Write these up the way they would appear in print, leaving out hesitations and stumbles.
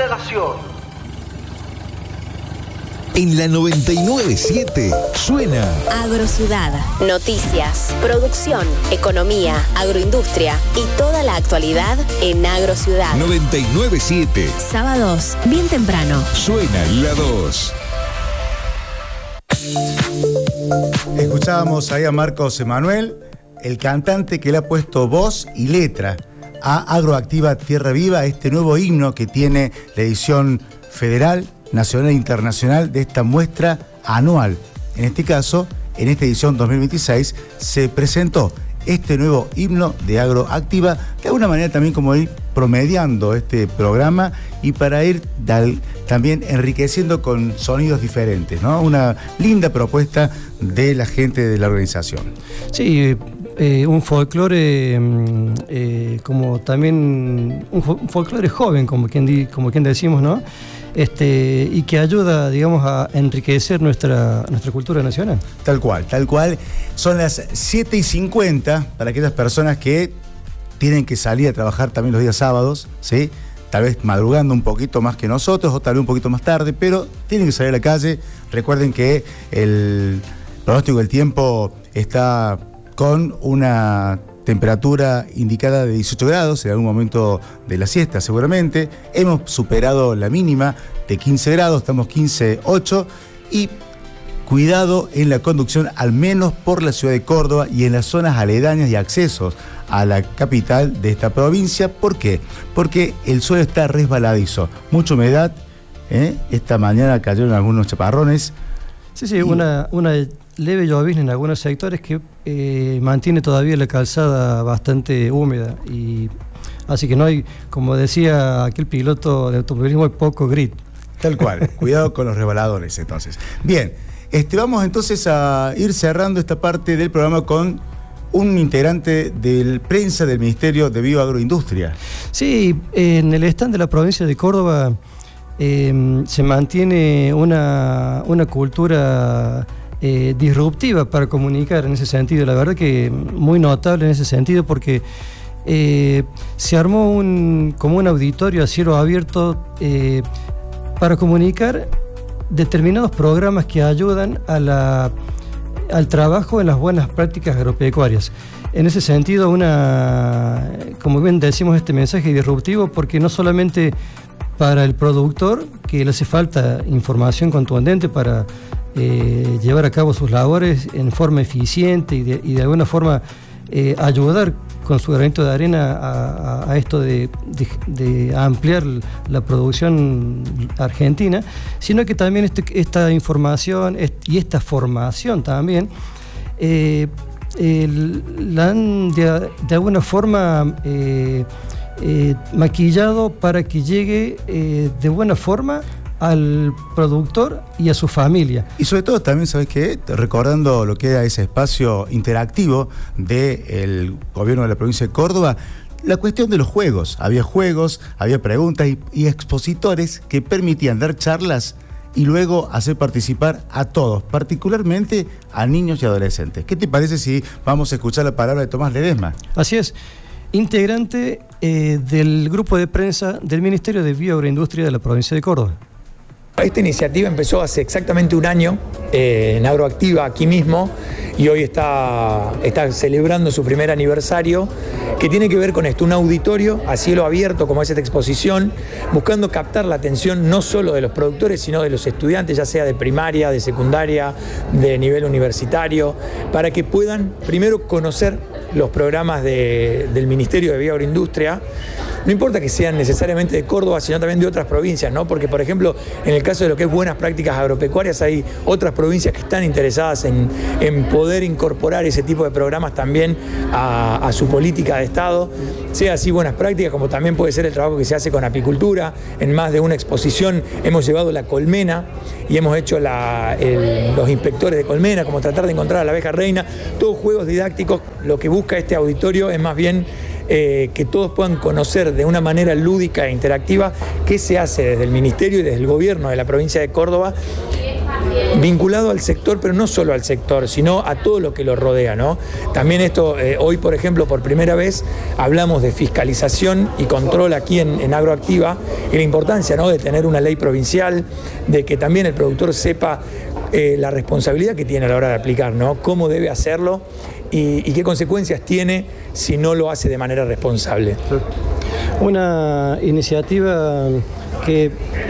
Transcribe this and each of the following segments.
la nación. En la 99.7 suena Agrociudad. Noticias, producción, economía, agroindustria y toda la actualidad en Agrociudad. 99.7. Sábados, bien temprano. Suena la 2. Escuchábamos ahí a Marcos Emanuel, el cantante que le ha puesto voz y letra a Agroactiva Tierra Viva, este nuevo himno que tiene la edición federal, nacional e internacional de esta muestra anual. En este caso, en esta edición 2026, se presentó este nuevo himno de Agroactiva, de alguna manera también como ir promediando este programa y para ir también enriqueciendo con sonidos diferentes, ¿no? Una linda propuesta de la gente de la organización. Sí, un folclore como también un folclore joven, como quien decimos, ¿no? Y que ayuda, digamos, a enriquecer nuestra cultura nacional. Tal cual. Son las 7:50 para aquellas personas que tienen que salir a trabajar también los días sábados, ¿sí? Tal vez madrugando un poquito más que nosotros o tal vez un poquito más tarde, pero tienen que salir a la calle. Recuerden que el pronóstico del tiempo está con una temperatura indicada de 18 grados en algún momento de la siesta seguramente. Hemos superado la mínima de 15 grados, estamos 15,8 y cuidado en la conducción, al menos por la ciudad de Córdoba y en las zonas aledañas y accesos a la capital de esta provincia. ¿Por qué? Porque el suelo está resbaladizo, mucha humedad, esta mañana cayeron algunos chaparrones. Sí, una leve llovizna en algunos sectores que mantiene todavía la calzada bastante húmeda, y así que no hay, como decía aquel piloto de automovilismo, hay poco grit. Tal cual, cuidado con los resbaladores entonces. Bien, vamos entonces a ir cerrando esta parte del programa con un integrante de prensa del Ministerio de Bioagroindustria. Sí, en el stand de la provincia de Córdoba se mantiene una cultura disruptiva para comunicar en ese sentido. La verdad que muy notable en ese sentido, porque se armó como un auditorio a cielo abierto para comunicar determinados programas que ayudan al trabajo en las buenas prácticas agropecuarias. En ese sentido, como bien decimos, este mensaje disruptivo, porque no solamente para el productor, que le hace falta información contundente para llevar a cabo sus labores en forma eficiente y de alguna forma ayudar con su granito de arena a esto de ampliar la producción argentina, sino que también esta información y esta formación también la han de alguna forma maquillado para que llegue de buena forma al productor y a su familia. Y sobre todo también, ¿sabes qué? Recordando lo que era ese espacio interactivo del gobierno de la provincia de Córdoba, la cuestión de los juegos. Había preguntas y expositores que permitían dar charlas y luego hacer participar a todos, particularmente a niños y adolescentes. ¿Qué te parece si vamos a escuchar la palabra de Tomás Ledesma? Así es. Integrante del grupo de prensa del Ministerio de Bioagroindustria de la provincia de Córdoba. Esta iniciativa empezó hace exactamente un año en Agroactiva, aquí mismo, y hoy está celebrando su primer aniversario, que tiene que ver con esto, un auditorio a cielo abierto, como es esta exposición, buscando captar la atención no solo de los productores, sino de los estudiantes, ya sea de primaria, de secundaria, de nivel universitario, para que puedan primero conocer los programas del Ministerio de Bioagroindustria. No importa que sean necesariamente de Córdoba, sino también de otras provincias, ¿no? Porque, por ejemplo, en el caso de lo que es buenas prácticas agropecuarias, hay otras provincias que están interesadas en poder incorporar ese tipo de programas también a su política de Estado, sea así buenas prácticas, como también puede ser el trabajo que se hace con apicultura. En más de una exposición hemos llevado la colmena y hemos hecho los inspectores de colmena, como tratar de encontrar a la abeja reina, todos juegos didácticos. Lo que busca este auditorio es más bien que todos puedan conocer de una manera lúdica e interactiva qué se hace desde el Ministerio y desde el Gobierno de la provincia de Córdoba vinculado al sector, pero no solo al sector, sino a todo lo que lo rodea, ¿no? También esto, hoy por ejemplo, por primera vez hablamos de fiscalización y control aquí en Agroactiva y la importancia, ¿no?, de tener una ley provincial, de que también el productor sepa la responsabilidad que tiene a la hora de aplicar, ¿no?, cómo debe hacerlo y qué consecuencias tiene si no lo hace de manera responsable. Una iniciativa que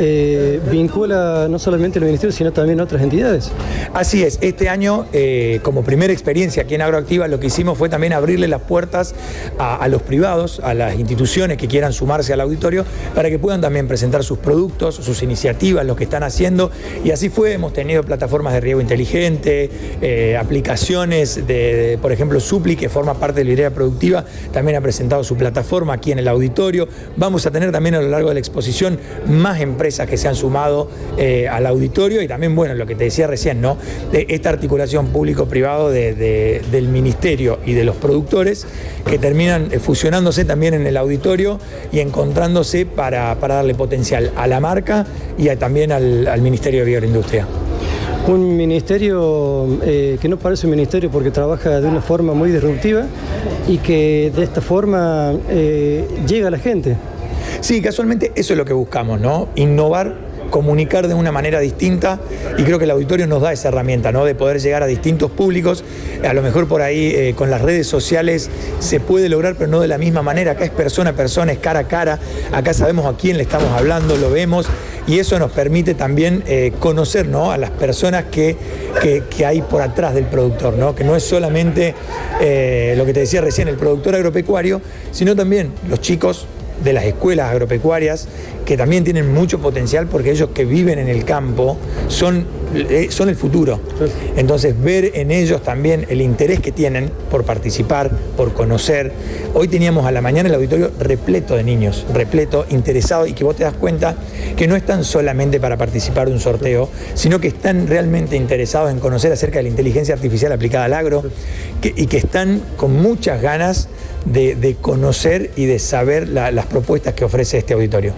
vincula no solamente al Ministerio, sino también a otras entidades. Así es, este año, como primera experiencia aquí en Agroactiva, lo que hicimos fue también abrirle las puertas a los privados, a las instituciones que quieran sumarse al auditorio, para que puedan también presentar sus productos, sus iniciativas, lo que están haciendo, y así fue. Hemos tenido plataformas de riego inteligente, aplicaciones de, por ejemplo, Supli, que forma parte de la Librería Productiva, también ha presentado su plataforma aquí en el auditorio. Vamos a tener también a lo largo de la exposición más empresas que se han sumado al auditorio, y también, bueno, lo que te decía recién, ¿no?, de esta articulación público-privado del Ministerio y de los productores, que terminan fusionándose también en el auditorio y encontrándose para darle potencial a la marca y también al Ministerio de Bioindustria. Un ministerio que no parece un ministerio porque trabaja de una forma muy disruptiva y que de esta forma llega a la gente. Sí, casualmente eso es lo que buscamos, ¿no? Innovar, comunicar de una manera distinta, y creo que el auditorio nos da esa herramienta, ¿no?, de poder llegar a distintos públicos. A lo mejor por ahí con las redes sociales se puede lograr, pero no de la misma manera. Acá es persona a persona, es cara a cara, acá sabemos a quién le estamos hablando, lo vemos, y eso nos permite también conocer, ¿no?, a las personas que hay por atrás del productor, ¿no?, que no es solamente lo que te decía recién, el productor agropecuario, sino también los chicos de las escuelas agropecuarias, que también tienen mucho potencial, porque ellos que viven en el campo son el futuro. Entonces, ver en ellos también el interés que tienen por participar, por conocer. Hoy teníamos a la mañana el auditorio repleto de niños, repleto, interesados, y que vos te das cuenta que no están solamente para participar de un sorteo, sino que están realmente interesados en conocer acerca de la inteligencia artificial aplicada al agro, y que están con muchas ganas de conocer y de saber las propuestas que ofrece este auditorio.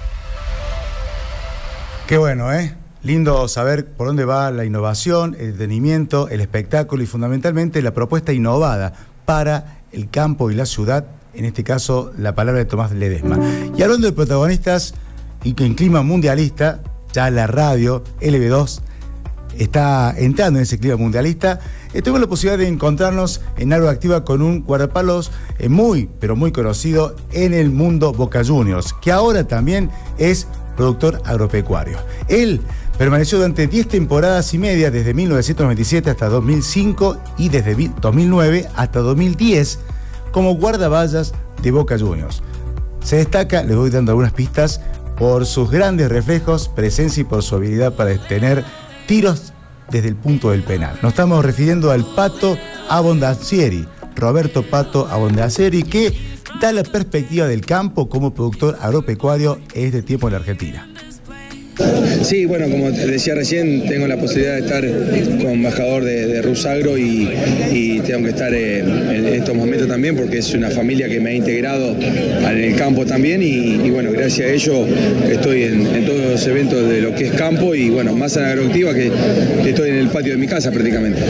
Qué bueno, ¿eh? Lindo saber por dónde va la innovación, el entretenimiento, el espectáculo y fundamentalmente la propuesta innovada para el campo y la ciudad, en este caso la palabra de Tomás Ledesma. Y hablando de protagonistas y que en clima mundialista, ya la radio LB2 está entrando en ese clima mundialista. Tuve la posibilidad de encontrarnos en Agroactiva con un guardapalos muy, pero muy conocido en el mundo Boca Juniors, que ahora también es productor agropecuario. Él permaneció durante 10 temporadas y media, desde 1997 hasta 2005 y desde 2009 hasta 2010, como guardaballas de Boca Juniors. Se destaca, les voy dando algunas pistas, por sus grandes reflejos, presencia y por su habilidad para detener tiros desde el punto del penal. Nos estamos refiriendo al Pato Abondancieri, Roberto Pato Abondancieri, que da la perspectiva del campo como productor agropecuario en este tiempo en la Argentina. Sí, bueno, como te decía recién, tengo la posibilidad de estar como embajador de Rusagro y tengo que estar en estos momentos también, porque es una familia que me ha integrado en el campo también, y bueno, gracias a ello estoy en todos los eventos de lo que es campo, y bueno, más en Agroactiva, que estoy en el patio de mi casa prácticamente.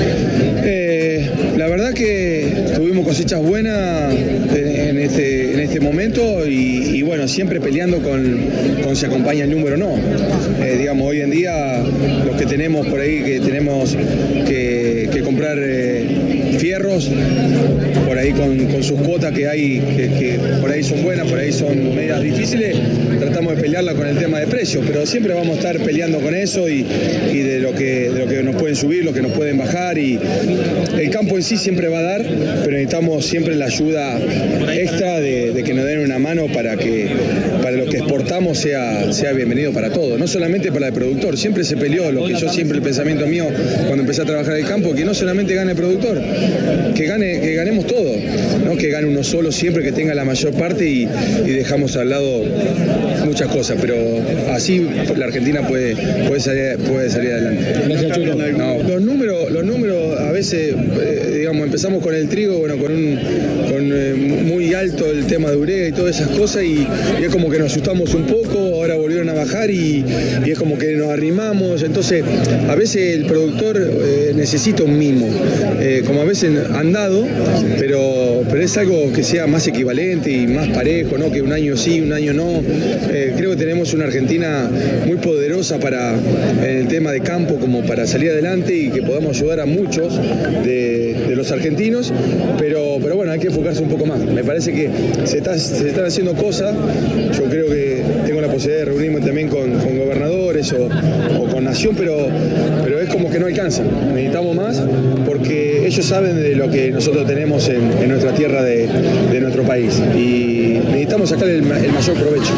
La verdad que tuvimos cosechas buenas en este momento, y bueno, siempre peleando con si acompaña el número o no. Digamos, hoy en día los que tenemos por ahí, que tenemos que comprar fierros, por ahí con sus cuotas que hay, que por ahí son buenas, por ahí son medias difíciles, tratamos de pelearla con el tema de precios, pero siempre vamos a estar peleando con eso y de lo que nos pueden subir, lo que nos pueden bajar, y el campo en sí siempre va a dar, pero necesitamos siempre la ayuda extra de que nos den una mano para lo que exportamos sea bienvenido para todos, no solamente para el productor. Siempre se peleó, lo que yo siempre, el pensamiento mío cuando empecé a trabajar en el campo, que no solamente gane el productor, que ganemos todos, no que gane uno solo siempre, que tenga la mayor parte y dejamos al lado muchas cosas, pero así la Argentina puede salir adelante. No, los números a veces veces, digamos, empezamos con el trigo, bueno, con muy alto el tema de urea y todas esas cosas, y es como que nos asustamos un poco, ahora volvieron a bajar y es como que nos arrimamos. Entonces, a veces el productor necesita un mimo, como a veces han dado, pero es algo que sea más equivalente y más parejo, ¿no? Que un año sí, un año no. Creo que tenemos una Argentina muy poderosa en el tema de campo, como para salir adelante y que podamos ayudar a muchos de los argentinos, pero bueno, hay que enfocarse un poco más. Me parece que se están haciendo cosas. Yo creo que tengo la posibilidad de reunirme también con gobernadores o con Nación, pero es como que no alcanza. Necesitamos más porque ellos saben de lo que nosotros tenemos en nuestra tierra de nuestro país y necesitamos sacarle el mayor provecho.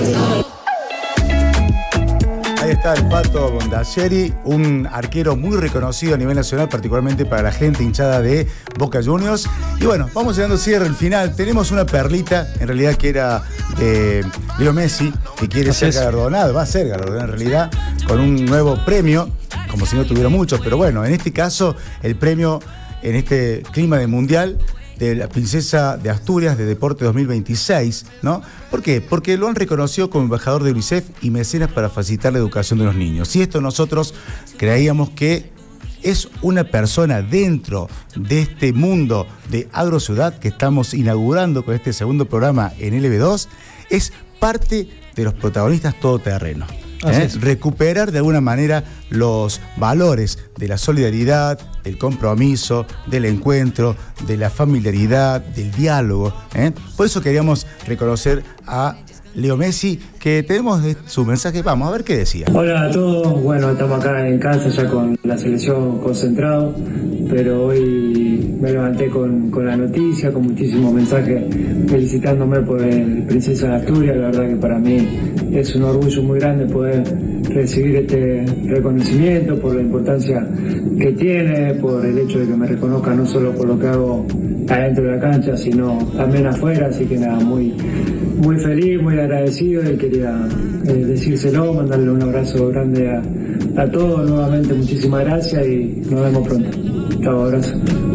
Ahí está el Pato Bondacieri, un arquero muy reconocido a nivel nacional, particularmente para la gente hinchada de Boca Juniors. Y bueno, vamos llegando al cierre, al final. Tenemos una perlita, en realidad, que era de Leo Messi, que quiere ser galardonado, va a ser galardonado en realidad, con un nuevo premio, como si no tuviera muchos, pero bueno, en este caso, el premio en este clima de mundial de la princesa de Asturias de Deporte 2026, ¿no? ¿Por qué? Porque lo han reconocido como embajador de UNICEF y mecenas para facilitar la educación de los niños. Y esto nosotros creíamos que es una persona dentro de este mundo de AgroCiudad que estamos inaugurando con este segundo programa en LB2, es parte de los protagonistas todoterreno. Recuperar de alguna manera los valores de la solidaridad, del compromiso, del encuentro, de la familiaridad, del diálogo. Por eso queríamos reconocer a Leo Messi, que tenemos su mensaje. Vamos a ver qué decía. Hola a todos, bueno, estamos acá en casa ya con la selección concentrado, pero hoy me levanté con la noticia, con muchísimos mensajes felicitándome por el Princesa de Asturias. La verdad que para mí es un orgullo muy grande poder recibir este reconocimiento, por la importancia que tiene, por el hecho de que me reconozca no solo por lo que hago adentro de la cancha, sino también afuera. Así que nada, muy feliz, muy agradecido, y quería decírselo, mandarle un abrazo grande a todos. Nuevamente muchísimas gracias y nos vemos pronto. Chao, abrazo.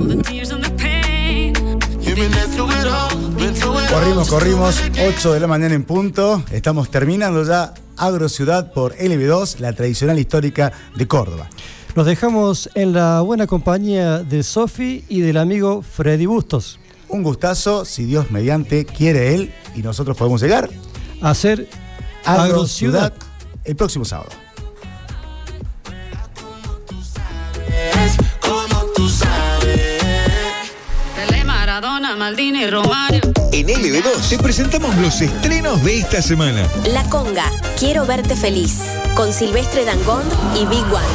Corrimos, 8 de la mañana en punto. Estamos terminando ya AgroCiudad por LB2, la tradicional histórica de Córdoba. Nos dejamos en la buena compañía de Sofi y del amigo Freddy Bustos. Un gustazo, si Dios mediante quiere él y nosotros podemos llegar a hacer AgroCiudad el próximo sábado. En LB2 te presentamos los estrenos de esta semana. La Conga, Quiero Verte Feliz, con Silvestre Dangond y Big One.